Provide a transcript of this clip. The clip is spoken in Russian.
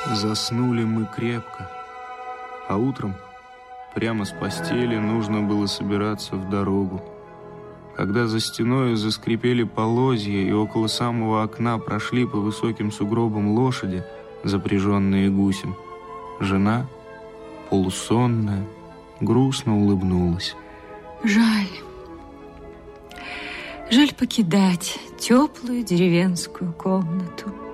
Заснули мы крепко, а утром прямо с постели нужно было собираться в дорогу. Когда за стеной заскрипели полозья и около самого окна прошли по высоким сугробам лошади, запряженные гусем, жена, полусонная, грустно улыбнулась. Жаль покидать теплую деревенскую комнату.